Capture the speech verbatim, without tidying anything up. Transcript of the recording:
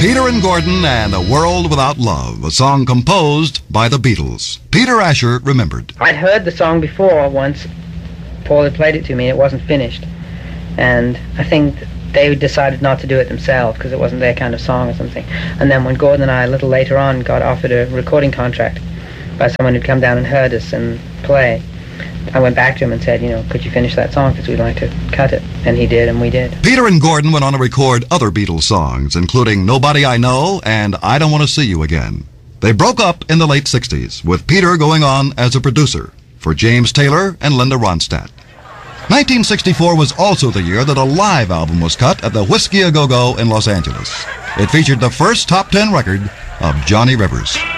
Peter and Gordon and A World Without Love, a song composed by the Beatles. Peter Asher remembered. I'd heard the song before once. Paul had played it to me, and it wasn't finished. And I think they decided not to do it themselves because it wasn't their kind of song or something. And then when Gordon and I, a little later on, got offered a recording contract by someone who'd come down and heard us and play, I went back to him and said, you know, could you finish that song because we'd like to cut it. And he did, and we did. Peter and Gordon went on to record other Beatles songs, including Nobody I Know and I Don't Want to See You Again. They broke up in the late sixties, with Peter going on as a producer for James Taylor and Linda Ronstadt. nineteen sixty-four was also the year that a live album was cut at the Whiskey A Go Go in Los Angeles. It featured the first top ten record of Johnny Rivers.